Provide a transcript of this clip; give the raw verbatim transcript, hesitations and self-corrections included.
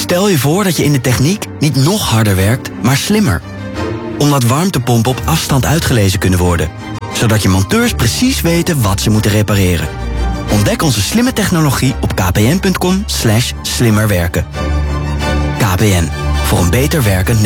Stel je voor dat je in de techniek niet nog harder werkt, maar slimmer. Omdat warmtepompen op afstand uitgelezen kunnen worden. Zodat je monteurs precies weten wat ze moeten repareren. Ontdek onze slimme technologie op kpn punt com slash slimmerwerken. K P N, voor een beter werkend Nederland.